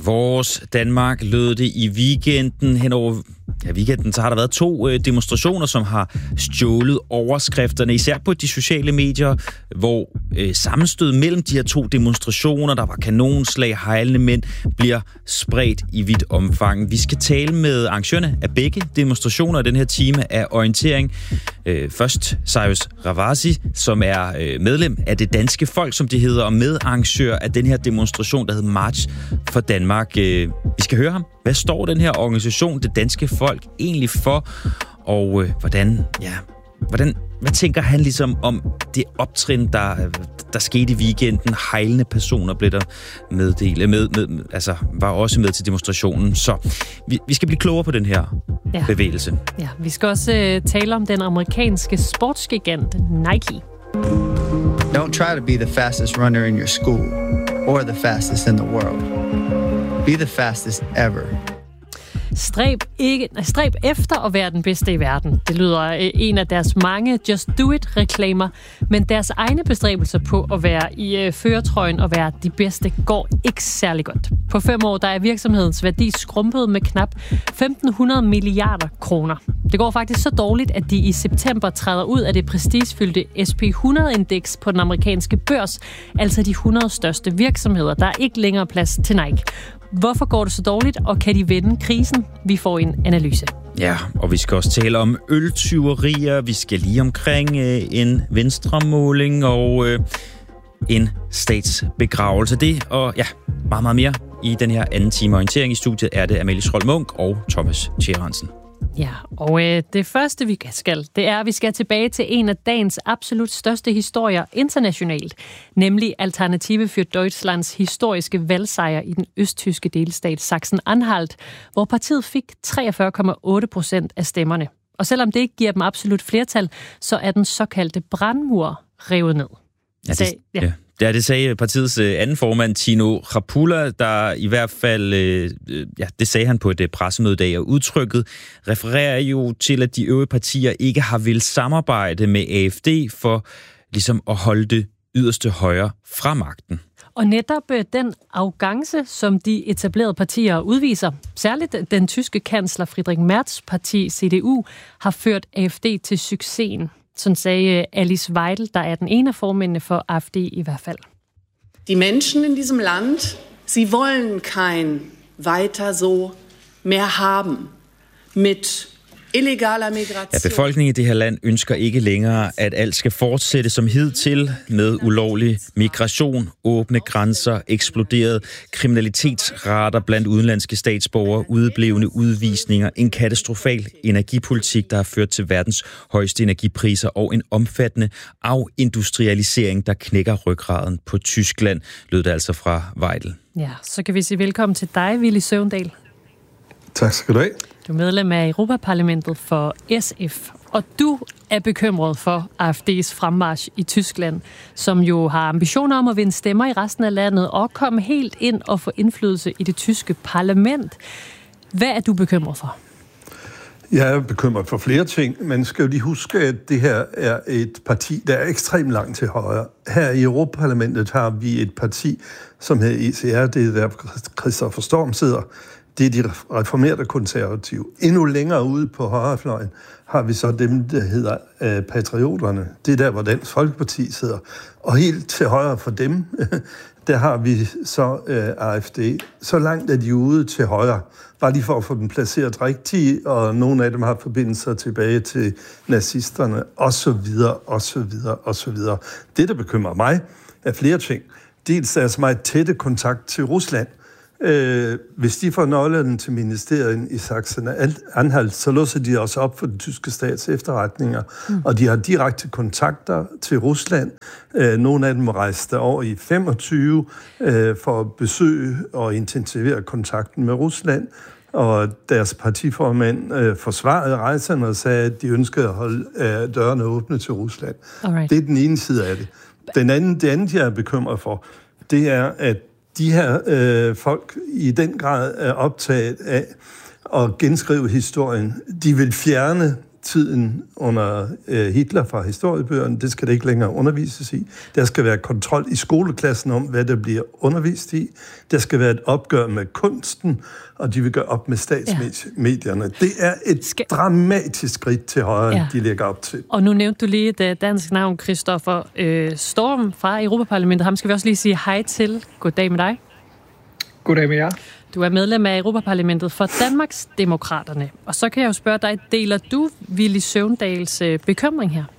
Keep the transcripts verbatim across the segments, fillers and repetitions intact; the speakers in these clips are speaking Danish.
Vores Danmark lød det i weekenden. Henover ja, weekenden så har der været to øh, demonstrationer, som har stjålet overskrifterne, især på de sociale medier, hvor øh, sammenstød mellem de her to demonstrationer, der var kanonslag, hejlende mænd, bliver spredt i vidt omfang. Vi skal tale med arrangørerne af begge demonstrationer i den her time af orientering. Øh, først Cyrus Ravasi, som er øh, medlem af Det Danske Folk, som det hedder, og medarrangør af den her demonstration, der hedder March for Danmark. Øh, vi skal høre ham. Hvad står den her organisation, Det Danske Folk, egentlig for? Og øh, hvordan, ja, hvordan, hvad tænker han ligesom om det optrin, der, der skete i weekenden? Hejlende personer blev der meddele, med, med, altså var også med til demonstrationen. Så vi, vi skal blive klogere på den her ja. bevægelse. Ja, vi skal også øh, tale om den amerikanske sportsgigant Nike. Don't try to be the fastest runner in your school or the fastest in the world. Be the fastest ever. Stræb, ikke, stræb efter at være den bedste i verden. Det lyder øh, en af deres mange Just Do It-reklamer, men deres egne bestræbelser på at være i øh, førertrøjen og være de bedste går ikke særlig godt. På fem år der er virksomhedens værdi skrumpet med knap femten hundrede milliarder kroner. Det går faktisk så dårligt, at de i september træder ud af det prestigefyldte S P hundrede-indeks på den amerikanske børs, altså de hundrede største virksomheder. Der er ikke længere plads til Nike. Hvorfor går det så dårligt, og kan de vende krisen? Vi får en analyse. Ja, og vi skal også tale om øltyverier. Vi skal lige omkring øh, en venstremåling og øh, en statsbegravelse. Det og ja, meget, meget mere i den her anden time orientering. I studiet er det Amalie Schroll Munk og Thomas Tjærensen. Ja, og øh, det første, vi skal, det er, at vi skal tilbage til en af dagens absolut største historier internationalt, nemlig Alternative für Deutschlands historiske valgsejr i den østtyske delstat Sachsen-Anhalt, hvor partiet fik treogfyrre komma otte procent af stemmerne. Og selvom det ikke giver dem absolut flertal, så er den såkaldte brandmur revet ned. Ja, det, ja. Ja. Ja, det sagde partiets anden formand, Tino Rapula, der i hvert fald, øh, ja, det sagde han på et pressemøde i dag, og udtrykket refererer jo til, at de øvrige partier ikke har vil samarbejde med A F D for ligesom at holde det yderste højre fra magten. Og netop den arrogance, som de etablerede partier udviser, særligt den tyske kansler Friedrich Merz parti C D U, har ført A F D til succesen. Sådan sagde Alice Weidel, der er den ene af formændene for A F D i hvert fald. Die Menschen in diesem Land, sie wollen kein weiter so mehr haben mit illegaler migration. Ja, befolkningen i det her land ønsker ikke længere, at alt skal fortsætte som hidtil med ulovlig migration, åbne grænser, eksploderet kriminalitetsrater blandt udenlandske statsborgere, udeblevne udvisninger, en katastrofal energipolitik, der har ført til verdens højeste energipriser og en omfattende afindustrialisering, der knækker ryggraden på Tyskland, lød det altså fra Weidel. Ja, så kan vi sige velkommen til dig, Villy Søvndal. Tak skal du have. Du er medlem af Europaparlamentet for S F, og du er bekymret for A F D's fremmarch i Tyskland, som jo har ambitioner om at vinde stemmer i resten af landet og komme helt ind og få indflydelse i det tyske parlament. Hvad er du bekymret for? Jeg er bekymret for flere ting. Man skal jo lige huske, at det her er et parti, der er ekstremt langt til højre. Her i Europaparlamentet har vi et parti, som hedder E C R, det er der Christoffer Storm sidder. Det er de reformerede konservative. Endnu længere ude på højrefløjen har vi så dem, der hedder øh, patrioterne. Det er der, hvor Dansk Folkeparti sidder. Og helt til højre for dem, der har vi så øh, A F D. Så langt er de ude til højre. Bare lige for at få dem placeret rigtigt, og nogle af dem har forbindelser tilbage til nazisterne, og så videre, og så videre, og så videre. Det, der bekymrer mig, er flere ting. Dels er så meget tætte kontakt til Rusland. Øh, hvis de får nøglerne til ministeriet i Sachsen-Anhalt, så låser de også op for den tyske stats efterretninger, mm. og de har direkte kontakter til Rusland. Øh, nogle af dem rejste over i femogtyve øh, for at besøge og intensivere kontakten med Rusland, og deres partiformand øh, forsvarede rejserne og sagde, at de ønskede at holde øh, dørene åbne til Rusland. Alright. Det er den ene side af det. Den anden, det andet, jeg er bekymret for, det er, at de her øh, folk i den grad er optaget af at genskrive historien. De vil fjerne tiden under øh, Hitler fra historiebøgerne. Det skal det ikke længere undervises i. Der skal være kontrol i skoleklassen om, hvad der bliver undervist i. Der skal være et opgør med kunsten, og de vil gøre op med statsmedierne. Ja. Det er et skal... dramatisk skridt til højre, ja. De lægger op til. Og nu nævnte du lige et dansk navn, Christoffer øh, Storm fra Europaparlamentet. Ham skal vi også lige sige hej til. Goddag med dig. Goddag med jer. Du er medlem af Europaparlamentet for Danmarks Demokraterne. Og så kan jeg jo spørge dig, deler du Villy Søvndals øh, bekymring her?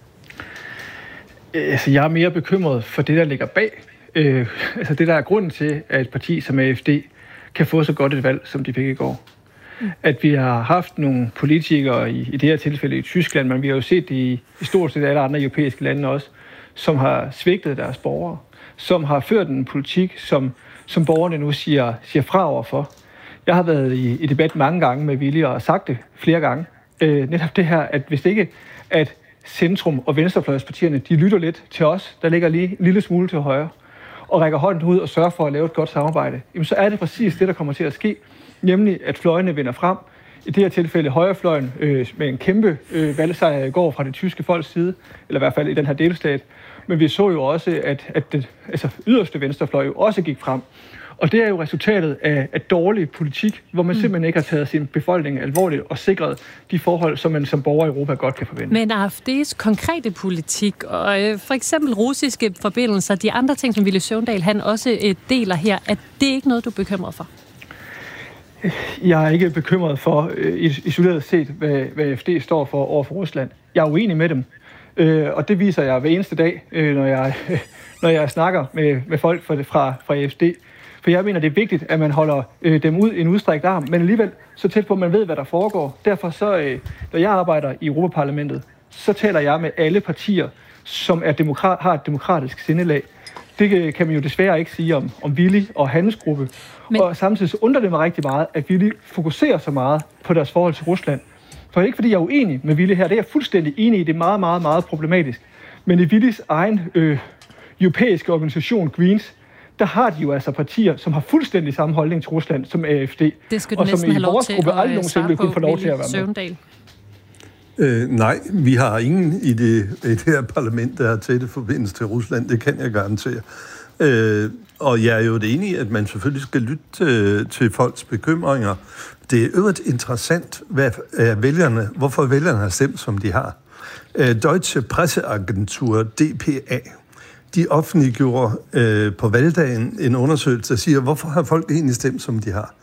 Altså, jeg er mere bekymret for det, der ligger bag. Øh, altså det, der er grunden til, at et parti som A F D kan få så godt et valg, som de fik i går. Mm. At vi har haft nogle politikere, i, i det her tilfælde i Tyskland, men vi har jo set det i, i stort set alle andre europæiske lande også, som har svigtet deres borgere, som har ført en politik, som som borgerne nu siger, siger fra overfor. Jeg har været i, i debat mange gange med Villy og sagt det flere gange. Øh, netop det her, at hvis ikke at centrum- og venstrefløjspartierne, de lytter lidt til os, der ligger lige en lille smule til højre, og rækker hånden ud og sørger for at lave et godt samarbejde, jamen så er det præcis det, der kommer til at ske, nemlig at fløjene vinder frem. I det her tilfælde højrefløjen øh, med en kæmpe øh, valgsejr i går fra det tyske folks side, eller i hvert fald i den her delstat. Men vi så jo også, at, at det altså, yderste venstrefløj jo også gik frem. Og det er jo resultatet af, af dårlig politik, hvor man mm. simpelthen ikke har taget sin befolkning alvorligt og sikret de forhold, som man som borger i Europa godt kan forvente. Men A F D's konkrete politik, og øh, for eksempel russiske forbindelser, de andre ting, som Villy Søvndal han også øh, deler her, er det ikke noget, du er bekymret for? Jeg er ikke bekymret for, øh, isoleret set, hvad, hvad A F D står for over for Rusland. Jeg er uenig med dem. Øh, og det viser jeg hver eneste dag, øh, når, jeg, øh, når jeg snakker med, med folk fra, fra, fra A F D. For jeg mener, det er vigtigt, at man holder øh, dem ud i en udstrækt arm, men alligevel så tæt på, at man ved, hvad der foregår. Derfor så, øh, når jeg arbejder i Europaparlamentet, så taler jeg med alle partier, som er demokrat, har et demokratisk sindelag. Det øh, kan man jo desværre ikke sige om, om Villy og hans gruppe. Men... Og samtidig så undrer det mig rigtig meget, at Villy fokuserer så meget på deres forhold til Rusland. For ikke fordi jeg er uenig med Villy her, det er jeg fuldstændig enig i, det er meget, meget, meget problematisk. Men i Willys egen øh, europæiske organisation, Greens, der har de jo altså partier, som har fuldstændig samme holdning til Rusland som A F D. Det skal du og næsten have lov til at svare på, Villy Søvndal. Øh, nej, vi har ingen i det, i det her parlament, der har tætte forbindelse til Rusland, det kan jeg garantere. Øh, og jeg er jo det enige, at man selvfølgelig skal lytte til, til folks bekymringer. Det er øvrigt interessant, hvad er vælgerne, hvorfor vælgerne har stemt, som de har. Øh, Deutsche Presseagentur, D P A, de offentliggjorde øh, på valgdagen en undersøgelse, der siger, hvorfor har folk egentlig stemt, som de har.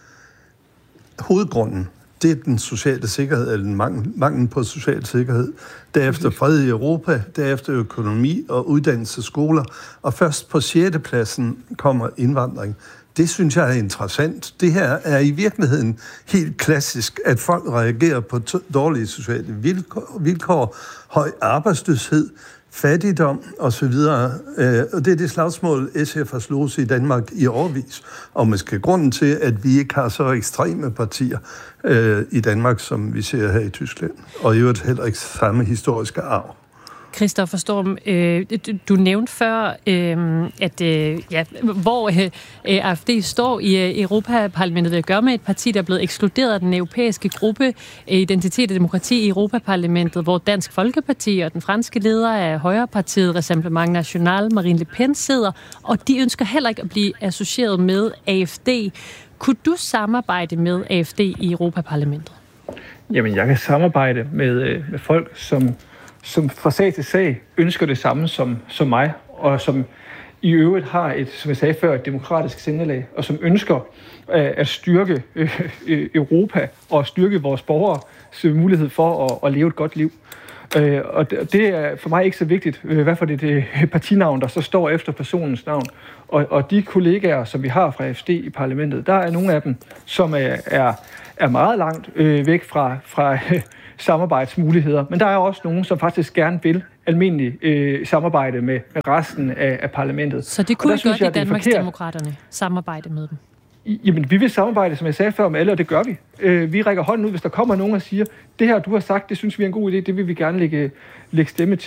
Hovedgrunden, det er den sociale sikkerhed, eller den mangel, mangel på social sikkerhed. Derefter fred i Europa, derefter økonomi og uddannelsesskoler, og først på sjette pladsen kommer indvandring. Det synes jeg er interessant. Det her er i virkeligheden helt klassisk, at folk reagerer på t- dårlige sociale vilkår, vilkår, høj arbejdsløshed, fattigdom osv. Og det er det slagsmål, S F har slået i Danmark i årevis. Og måske grunden til, at vi ikke har så ekstreme partier øh, i Danmark, som vi ser her i Tyskland. Og i øvrigt heller ikke samme historiske arv. Christoffer Storm, øh, du, du nævnte før, øh, at øh, ja, hvor øh, A F D står i øh, Europaparlamentet, vil gøre med et parti, der er blevet ekskluderet af den europæiske gruppe øh, Identitet og Demokrati i Europaparlamentet, hvor Dansk Folkeparti og den franske leder af Højrepartiet, Rassemblement National, Marine Le Pen, sidder, og de ønsker heller ikke at blive associeret med A F D. Kunne du samarbejde med A F D i Europaparlamentet? Jamen, jeg kan samarbejde med, med folk, som som fra sag til sag ønsker det samme som, som mig, og som i øvrigt har et, som jeg sagde før, et demokratisk sindelag, og som ønsker øh, at styrke øh, Europa og styrke vores borgers mulighed for at, at leve et godt liv. Øh, og det, det er for mig ikke så vigtigt, øh, hvad for det, det partinavn, der så står efter personens navn. Og, og de kollegaer, som vi har fra A F D i parlamentet, der er nogle af dem, som er, er, er meget langt øh, væk fra, fra øh, samarbejdsmuligheder. Men der er også nogen, som faktisk gerne vil almindelig øh, samarbejde med, med resten af, af parlamentet. Så det kunne I godt i Danmarksdemokraterne samarbejde med dem? Jamen, vi vil samarbejde, som jeg sagde før, med alle, og det gør vi. Øh, vi rækker hånden ud, hvis der kommer nogen og siger, det her, du har sagt, det synes vi er en god idé, det vil vi gerne lægge, lægge stemme til.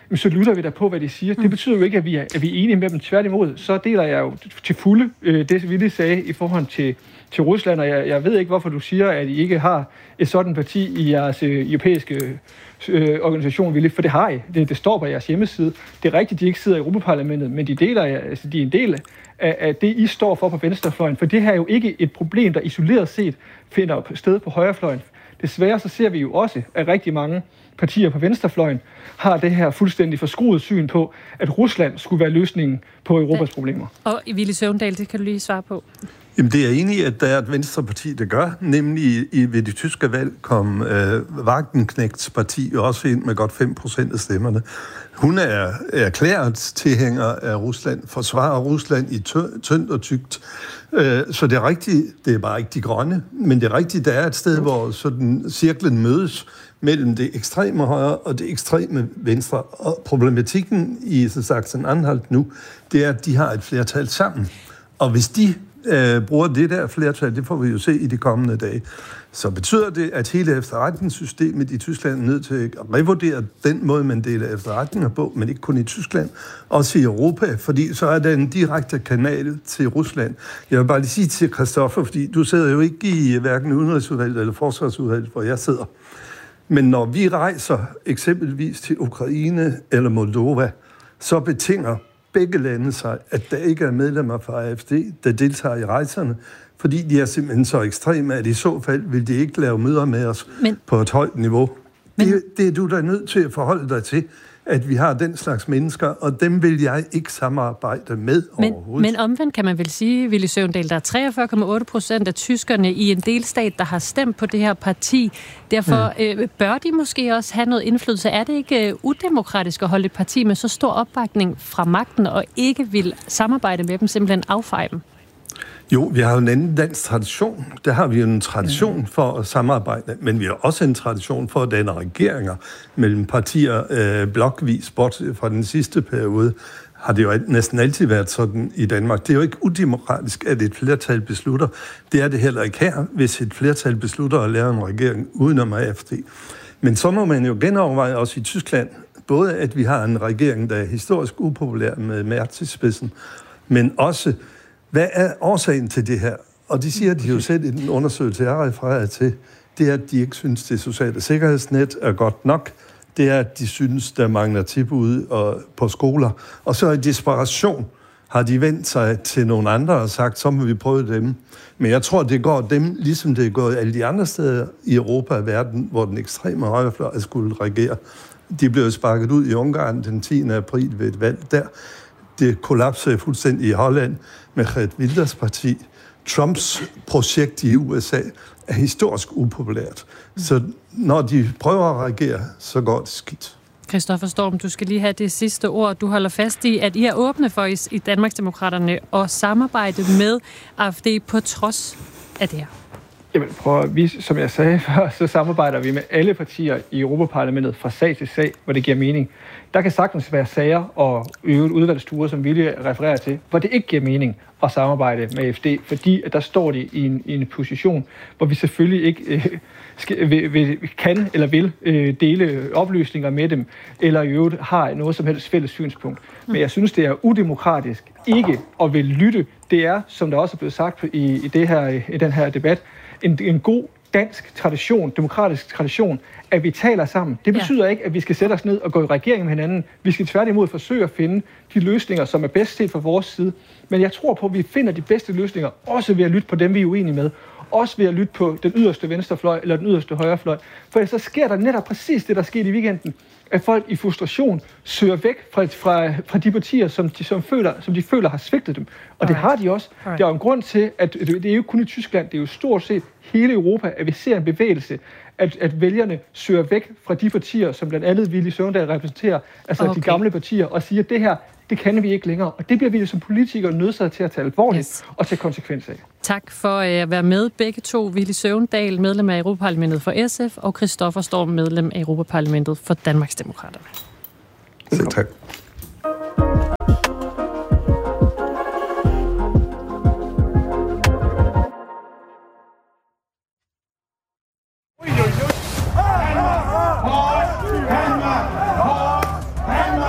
så lytter vi da på, hvad de siger. Det betyder jo ikke, at vi er, at vi er enige med dem. Tværtimod, så deler jeg jo til fulde øh, det, Villy sagde i forhold til, til Rusland, og jeg, jeg ved ikke, hvorfor du siger, at I ikke har et sådan parti i jeres øh, europæiske øh, organisation, Villy, for det har I. Det, det står på jeres hjemmeside. Det er rigtigt, de ikke sidder i Europaparlamentet, men de deler, altså, de er en del af, af det, I står for på venstrefløjen, for det her er jo ikke et problem, der isoleret set finder sted på højrefløjen. Desværre så ser vi jo også, at rigtig mange partier på venstrefløjen har det her fuldstændig forskruet syn på, at Rusland skulle være løsningen på Europas problemer. Og Villy Søvndal, det kan du lige svare på. Jamen, det er jeg enig i, at der er et venstreparti, der gør. Nemlig i, ved det tyske valg kom øh, Wagenknechts parti også ind med godt fem procent af stemmerne. Hun er erklæret tilhænger af Rusland, forsvarer Rusland i tø- tyndt og tykt. Øh, så det er rigtigt, det er bare ikke de grønne, men det er rigtigt, der er et sted, hvor sådan cirklen mødes mellem det ekstreme højre og det ekstreme venstre. Og problematikken i Sachsen-Anhalt nu, det er, at de har et flertal sammen. Og hvis de øh, bruger det der flertal, det får vi jo se i de kommende dage, så betyder det, at hele efterretningssystemet i Tyskland er nødt til at revurdere den måde, man deler efterretninger på, men ikke kun i Tyskland, også i Europa, fordi så er der en direkte kanal til Rusland. Jeg vil bare lige sige til Christoffer, fordi du sidder jo ikke i hverken udenrigsudvalget eller forsvarsudvalget, hvor jeg sidder. Men når vi rejser eksempelvis til Ukraine eller Moldova, så betinger begge lande sig, at der ikke er medlemmer fra A F D, der deltager i rejserne, fordi de er simpelthen så ekstreme, at i så fald vil de ikke lave møder med os men, på et højt niveau. Men, det, det er du da nødt til at forholde dig til, at vi har den slags mennesker, og dem vil jeg ikke samarbejde med men, overhovedet. Men omvendt kan man vel sige, Villy Søvndal, der er treogfyrre komma otte procent af tyskerne i en delstat, der har stemt på det her parti. Derfor mm. øh, bør de måske også have noget indflydelse. Er det ikke øh, udemokratisk at holde et parti med så stor opbakning fra magten, og ikke vil samarbejde med dem, simpelthen affeje dem? Jo, vi har jo en anden dansk tradition. Der har vi jo en tradition for at samarbejde, men vi har også en tradition for at danne regeringer mellem partier øh, blokvis, bortset fra den sidste periode, har det jo næsten altid været sådan i Danmark. Det er jo ikke udemokratisk, at et flertal beslutter. Det er det heller ikke her, hvis et flertal beslutter at lave en regering udenom A F D. Men så må man jo genoverveje også i Tyskland, både at vi har en regering, der er historisk upopulær med Merz i spidsen, men også hvad er årsagen til det her? Og de siger, at de jo selv i den undersøgelse, jeg refererer til, det er, at de ikke synes, det sociale sikkerhedsnet er godt nok. Det er, at de synes, der mangler tilbud og, på skoler. Og så i desperation har de vendt sig til nogle andre og sagt, så må vi prøve dem. Men jeg tror, det går dem, ligesom det er gået alle de andre steder i Europa og verden, hvor den ekstreme højrefløj skulle regere. De blev sparket ud i Ungarn den tiende april ved et valg der. Det kollapsede fuldstændig i Holland med Geert Wilders parti. Trumps projekt i U S A er historisk upopulært. Så når de prøver at reagere, så går det skidt. Christoffer Storm, du skal lige have det sidste ord. Du holder fast i, at I er åbne for i Danmarksdemokraterne at samarbejde med A F D på trods af det her. Jamen, prøv, vi, som jeg sagde før, så samarbejder vi med alle partier i Europaparlamentet fra sag til sag, hvor det giver mening. Der kan sagtens være sager og øvrigt udvalgsture, som Villy refererer til, hvor det ikke giver mening at samarbejde med A F D, fordi at der står de i en, i en position, hvor vi selvfølgelig ikke øh, skal, vil, vil, kan eller vil øh, dele oplysninger med dem, eller i øvrigt har noget som helst fælles synspunkt. Men jeg synes, det er udemokratisk ikke at vil lytte. Det er, som der også er blevet sagt i, i, det her, i den her debat, en, en god dansk tradition, demokratisk tradition, at vi taler sammen. Det betyder ja. ikke, at vi skal sætte os ned og gå i regering med hinanden. Vi skal tværtimod forsøge at finde de løsninger, som er bedst set fra vores side. Men jeg tror på, at vi finder de bedste løsninger, også ved at lytte på dem, vi er uenige med. Også ved at lytte på den yderste venstrefløj eller den yderste højrefløj. For så sker der netop præcis det, der skete i weekenden. At folk i frustration søger væk fra, fra, fra de partier, som de, som, føler, som de føler har svigtet dem. Og det har de også. Der er jo en grund til, at det er jo kun i Tyskland, det er jo stort set hele Europa, at vi ser en bevægelse, at, at vælgerne søger væk fra de partier, som blandt andet Villy Søvndal repræsenterer, altså okay. de gamle partier, og siger, at det her, det kan vi ikke længere. Og det bliver vi jo som politikere nødsaget til at tage alvorligt yes. og tage konsekvenser af. Tak for at være med begge to. Villy Søvndal, medlem af Europaparlamentet for S F, og Christoffer Storm, medlem af Europaparlamentet for Danmarksdemokraterne. Selv tak. Danmark!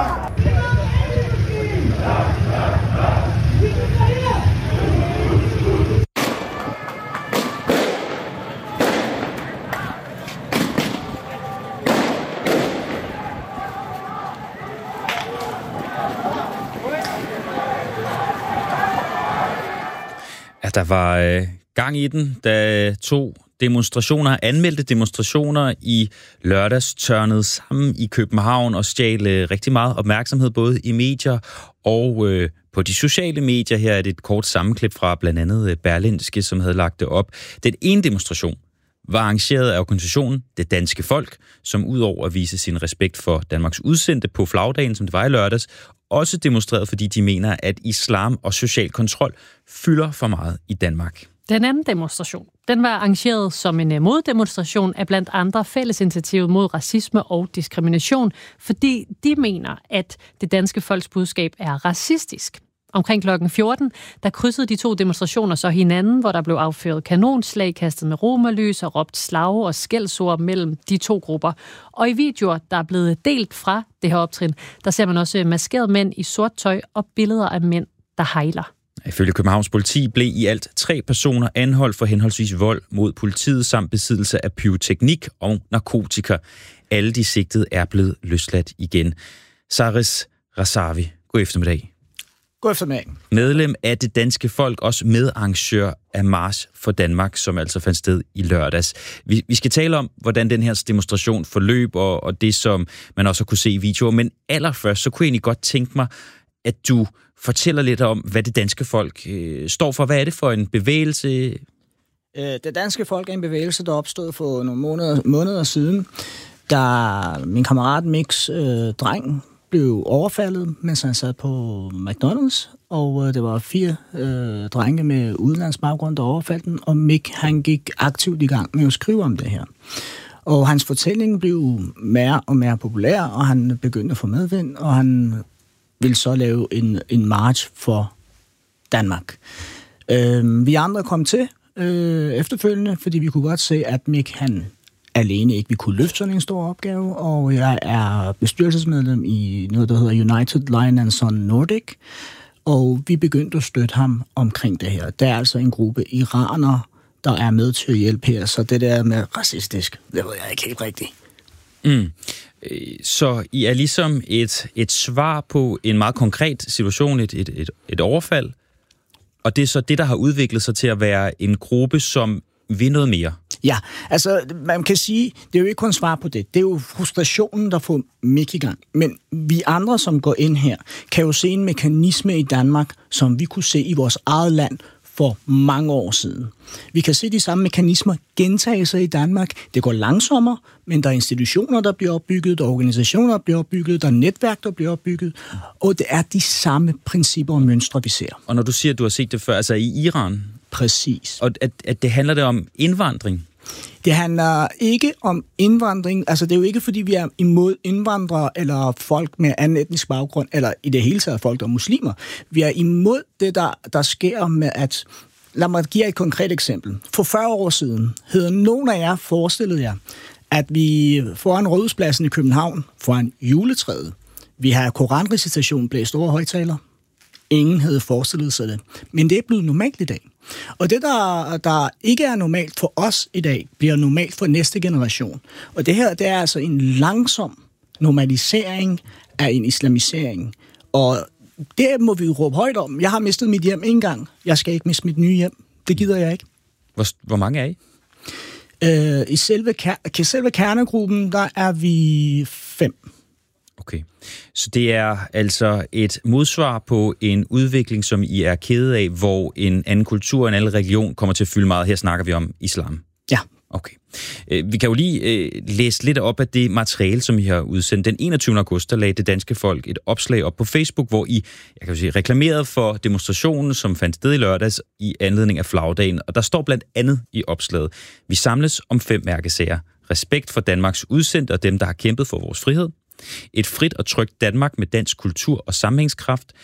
der var øh, gang i den, da to demonstrationer, anmeldte demonstrationer i lørdags tørnede sammen i København og stjal øh, rigtig meget opmærksomhed, både i medier og øh, på de sociale medier. Her er det et kort sammenklip fra blandt andet Berlingske, som havde lagt det op. Den ene demonstration var arrangeret af organisationen Det Danske Folk, som udover at vise sin respekt for Danmarks udsendte på flagdagen, som det var i lørdags, også demonstreret, fordi de mener, at islam og social kontrol fylder for meget i Danmark. Den anden demonstration, den var arrangeret som en moddemonstration af blandt andre Fællesinitiativet mod racisme og diskrimination, fordi de mener, at det danske folks budskab er racistisk. Omkring klokken fjorten, der krydsede de to demonstrationer så hinanden, hvor der blev affyret kanonslag, kastet med romerlys og råbt slag og skældsord mellem de to grupper. Og i videoer, der er blevet delt fra det her optrin, der ser man også maskerede mænd i sort tøj og billeder af mænd, der hejler. Ifølge Københavns politi blev i alt tre personer anholdt for henholdsvis vold mod politiet samt besiddelse af pyroteknik og narkotika. Alle de sigtede er blevet løsladt igen. Saris Razavi, god eftermiddag. God eftermiddag. Medlem af Det Danske Folk, også medarrangør af March for Danmark, som altså fandt sted i lørdags. Vi, vi skal tale om, hvordan den her demonstration forløb, og, og det, som man også kunne se i videoer. Men allerførst, så kunne jeg egentlig godt tænke mig, at du fortæller lidt om, hvad Det Danske Folk øh, står for. Hvad er det for en bevægelse? Det Danske Folk er en bevægelse, der opstod for nogle måneder, måneder siden, da min kammerat Mix, øh, dreng, blev overfaldet, mens han sad på McDonald's, og øh, det var fire øh, drenge med udenlandsk baggrund, der overfaldt den, og Mick, han gik aktivt i gang med at skrive om det her. Og hans fortælling blev mere og mere populær, og han begyndte at få medvind, og han ville så lave en, en march for Danmark. Øh, vi andre kom til øh, efterfølgende, fordi vi kunne godt se, at Mick, han alene ikke vi kunne løfte sådan en stor opgave, og jeg er bestyrelsesmedlem i noget, der hedder United Lion and Son Nordic, og vi begyndte at støtte ham omkring det her. Der er altså en gruppe iranere, der er med til at hjælpe her, så det der med racistisk, det ved jeg ikke helt rigtigt. Mm. Så I er ligesom et, et svar på en meget konkret situation, et, et, et, et overfald, og det er så det, der har udviklet sig til at være en gruppe, som vil noget mere. Ja, altså man kan sige, det er jo ikke kun svar på det. Det er jo frustrationen, der får Mick i gang. Men vi andre, som går ind her, kan jo se en mekanisme i Danmark, som vi kunne se i vores eget land for mange år siden. Vi kan se de samme mekanismer gentage sig i Danmark. Det går langsommere, men der er institutioner, der bliver opbygget, der er organisationer, der bliver opbygget, der er netværk, der bliver opbygget, og det er de samme principper og mønstre, vi ser. Og når du siger, at du har set det før, altså i Iran? Præcis. Og at, at det handler det om indvandring? Det handler ikke om indvandring. Altså, det er jo ikke, fordi vi er imod indvandrere eller folk med anden etnisk baggrund, eller i det hele taget folk, der er muslimer. Vi er imod det, der, der sker med at... Lad mig give et konkret eksempel. For fyrre år siden havde nogen af jer forestillet jer, at vi foran Rådhuspladsen i København, foran juletræet, vi har koranrecitation blæst over højtaler. Ingen havde forestillet sig det. Men det er blevet normalt i dag. Og det, der, der ikke er normalt for os i dag, bliver normalt for næste generation. Og det her, det er altså en langsom normalisering af en islamisering. Og det må vi råbe højt om. Jeg har mistet mit hjem en gang. Jeg skal ikke miste mit nye hjem. Det gider jeg ikke. Hvor, hvor mange er I? Øh, I selve, ker- selve kernegruppen, der er vi fem. Okay, så det er altså et modsvar på en udvikling, som I er kede af, hvor en anden kultur, en anden religion kommer til at fylde meget. Her snakker vi om islam. Ja. Okay. Vi kan jo lige læse lidt op af det materiale, som I har udsendt. Den enogtyvende august, der lagde Det Danske Folk et opslag op på Facebook, hvor I, jeg kan sige, reklamerede for demonstrationen, som fandt sted i lørdags i anledning af flagdagen. Og der står blandt andet i opslaget: vi samles om fem mærkesager. Respekt for Danmarks udsendte og dem, der har kæmpet for vores frihed. Et frit og trygt Danmark med dansk kultur og sammenhængskraft.